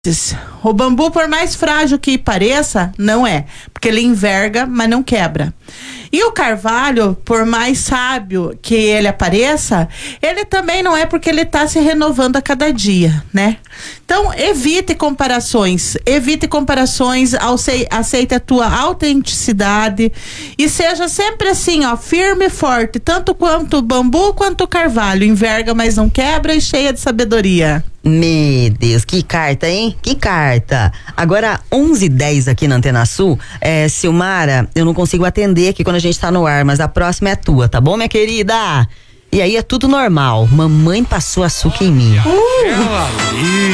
O bambu, por mais frágil que pareça, não é, porque ele enverga, mas não quebra. E o carvalho, por mais sábio que ele apareça, ele também não é, porque ele está se renovando a cada dia, né? Então, evite comparações, aceite a tua autenticidade e seja sempre assim, ó, firme e forte, tanto quanto o bambu quanto o carvalho, enverga, mas não quebra, e cheia de sabedoria. Meu Deus, que carta, hein? Que carta. Agora, 11h10 aqui na Antena Sul. Silmara, eu não consigo atender aqui quando a gente tá no ar, mas a próxima é tua, tá bom, minha querida? E aí é tudo normal. Mamãe passou açúcar em mim.